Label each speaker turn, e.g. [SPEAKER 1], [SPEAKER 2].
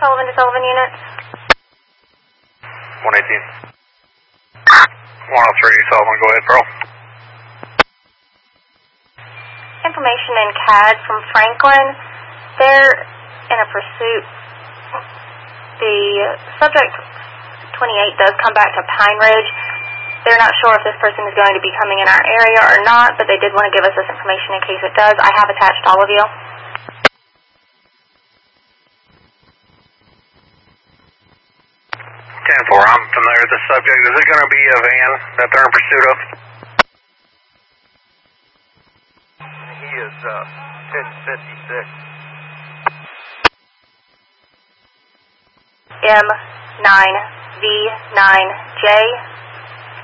[SPEAKER 1] Sullivan to Sullivan units.
[SPEAKER 2] 118. 103, Sullivan, go ahead, Pearl.
[SPEAKER 1] Information in CAD from Franklin. They're in a pursuit. The subject 28 does come back to Pine Ridge. They're not sure if this person is going to be coming in our area or not, but they did want to give us this information in case it does. I have attached all of you.
[SPEAKER 2] 10-4, I'm familiar with the subject. Is it going to be a van that they're in pursuit of?
[SPEAKER 3] He is 1056.
[SPEAKER 1] M9V9J